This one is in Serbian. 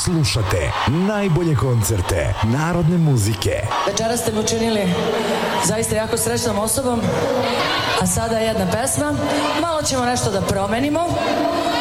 Slušate najbolje koncerte narodne muzike. Večeras ste me učinili zaista jako srećnom osobom, a sada jedna pesma. Malo ćemo nešto da promenimo.